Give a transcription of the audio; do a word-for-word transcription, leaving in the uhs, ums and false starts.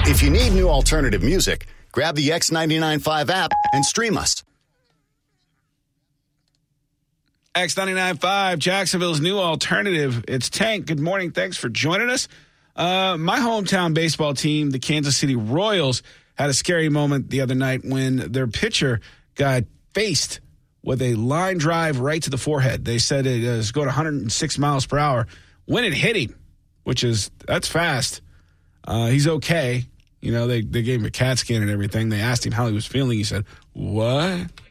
If you need new alternative music, grab the X ninety-nine point five app and stream us. X ninety-nine point five, Jacksonville's new alternative. It's Tank. Good morning. Thanks for joining us. Uh, my hometown baseball team, the Kansas City Royals, had a scary moment the other night when their pitcher got faced with a line drive right to the forehead. They said it was going one hundred six miles per hour when it hit him, which is, that's fast. Uh, he's okay. You know, they, they gave him a CAT scan and everything. They asked him how he was feeling. He said, what?